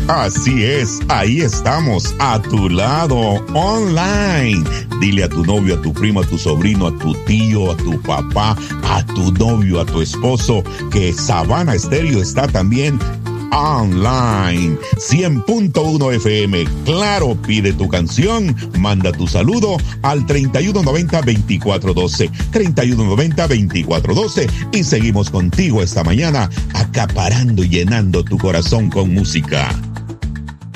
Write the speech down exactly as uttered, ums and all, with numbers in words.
Así es, ahí estamos, a tu lado, online. Dile a tu novio, a tu primo, a tu sobrino, a tu tío, a tu papá, a tu novio, a tu esposo, que Sabana Estéreo está también online. cien punto uno F M. Claro, pide tu canción, manda tu saludo al treinta y uno noventa, veinticuatro doce. treinta y uno noventa, veinticuatro doce. Y seguimos contigo esta mañana, acaparando y llenando tu corazón con música.